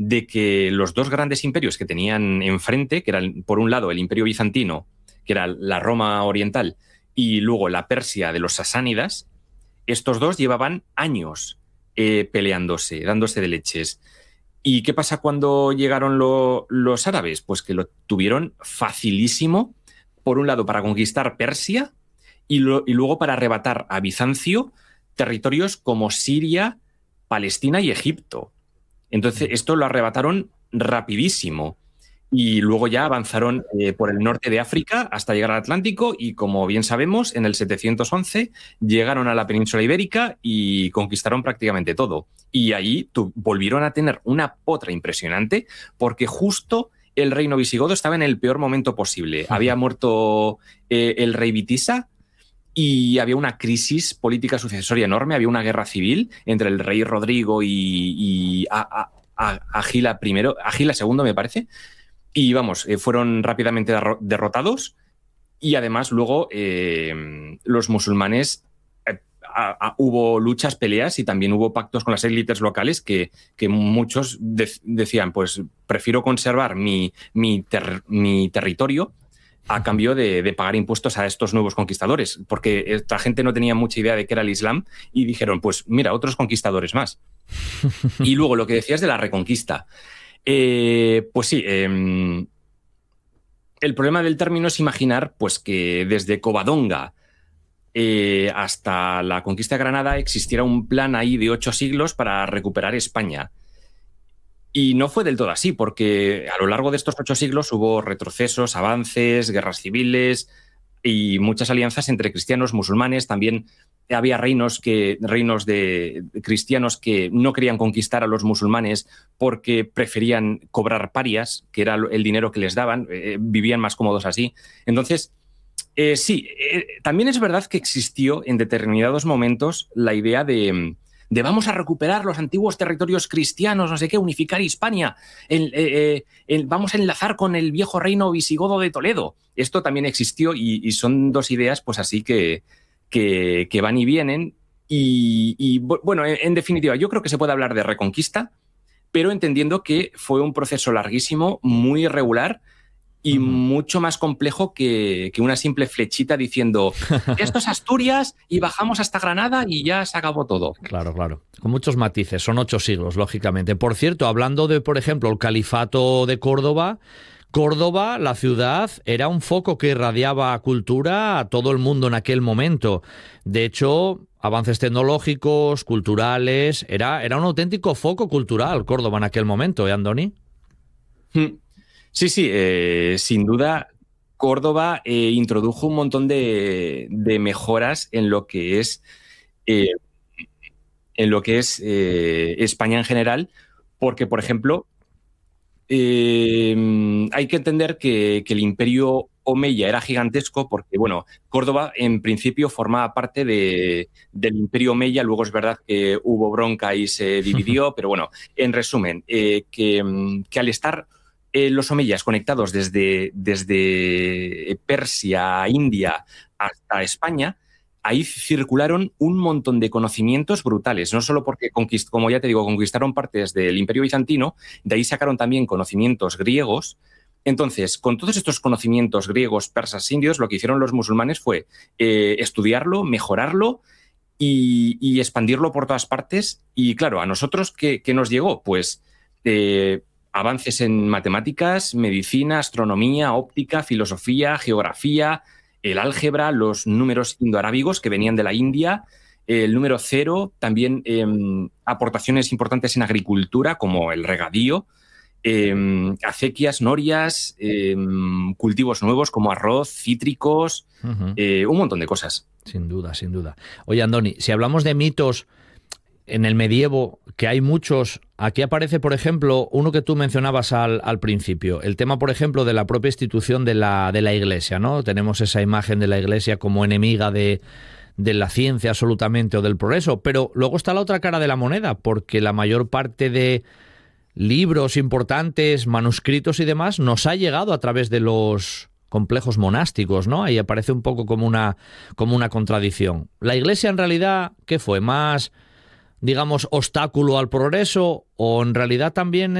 de que los dos grandes imperios que tenían enfrente, que eran por un lado el Imperio Bizantino, que era la Roma oriental, y luego la Persia de los sasánidas, estos dos llevaban años peleándose, dándose de leches. ¿Y qué pasa cuando llegaron los árabes? Pues que lo tuvieron facilísimo, por un lado para conquistar Persia y luego para arrebatar a Bizancio territorios como Siria, Palestina y Egipto. Entonces esto lo arrebataron rapidísimo. Y luego ya avanzaron por el norte de África hasta llegar al Atlántico y, como bien sabemos, en el 711 llegaron a la península ibérica y conquistaron prácticamente todo. Y allí volvieron a tener una potra impresionante porque justo el reino visigodo estaba en el peor momento posible. Había muerto el rey Witiza y había una crisis política sucesoria enorme, había una guerra civil entre el rey Rodrigo y Agila II, me parece. Y vamos, fueron rápidamente derrotados y además luego los musulmanes, hubo luchas, peleas y también hubo pactos con las élites locales que muchos decían, pues prefiero conservar mi territorio a cambio de pagar impuestos a estos nuevos conquistadores, porque esta gente no tenía mucha idea de qué era el Islam y dijeron, pues mira, otros conquistadores más. Y luego lo que decías de la reconquista. Pues sí, el problema del término es imaginar pues, que desde Covadonga hasta la conquista de Granada existiera un plan ahí de 8 siglos para recuperar España. Y no fue del todo así, porque a lo largo de estos 8 siglos hubo retrocesos, avances, guerras civiles y muchas alianzas entre cristianos, musulmanes. También había reinos de cristianos que no querían conquistar a los musulmanes porque preferían cobrar parias, que era el dinero que les daban, vivían más cómodos así. Entonces, sí, también es verdad que existió en determinados momentos la idea de vamos a recuperar los antiguos territorios cristianos, no sé qué, unificar Hispania, vamos a enlazar con el viejo reino visigodo de Toledo. Esto también existió y son dos ideas pues así que van y vienen y bueno, en definitiva, yo creo que se puede hablar de reconquista, pero entendiendo que fue un proceso larguísimo, muy irregular y mucho más complejo que una simple flechita diciendo esto es Asturias y bajamos hasta Granada y ya se acabó todo. Claro, claro. Con muchos matices. Son 8 siglos, lógicamente. Por cierto, hablando de, por ejemplo, el califato de Córdoba, la ciudad, era un foco que irradiaba cultura a todo el mundo en aquel momento. De hecho, avances tecnológicos, culturales, era un auténtico foco cultural Córdoba en aquel momento, ¿eh, Andoni? Sí, sin duda, Córdoba introdujo un montón de mejoras en lo que es España en general, porque, por ejemplo, hay que entender que el imperio omeya era gigantesco porque, bueno, Córdoba en principio formaba parte del imperio omeya, luego es verdad que hubo bronca y se dividió, pero bueno, en resumen, que al estar los omeyas conectados desde Persia, India hasta España, ahí circularon un montón de conocimientos brutales, no solo porque, como ya te digo, conquistaron partes del Imperio Bizantino, de ahí sacaron también conocimientos griegos. Entonces, con todos estos conocimientos griegos, persas, indios, lo que hicieron los musulmanes fue estudiarlo, mejorarlo y expandirlo por todas partes. Y claro, ¿a nosotros qué nos llegó? Pues avances en matemáticas, medicina, astronomía, óptica, filosofía, geografía, el álgebra, los números indoarábigos que venían de la India, el número 0, también aportaciones importantes en agricultura como el regadío, acequias, norias, cultivos nuevos como arroz, cítricos, un montón de cosas. Sin duda, sin duda. Oye, Andoni, si hablamos de mitos en el medievo, que hay muchos, aquí aparece, por ejemplo, uno que tú mencionabas al principio, el tema, por ejemplo, de la propia institución de la Iglesia, ¿no? Tenemos esa imagen de la Iglesia como enemiga de la ciencia absolutamente o del progreso, pero luego está la otra cara de la moneda, porque la mayor parte de libros importantes, manuscritos y demás, nos ha llegado a través de los complejos monásticos, ¿no? Ahí aparece un poco como una contradicción. ¿La Iglesia en realidad qué fue? ¿Más, digamos, obstáculo al progreso o en realidad también